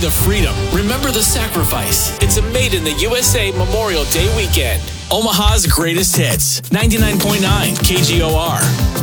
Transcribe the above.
the freedom. Remember the sacrifice. It's a Made in the USA Memorial Day weekend. Omaha's greatest hits. 99.9 KGOR.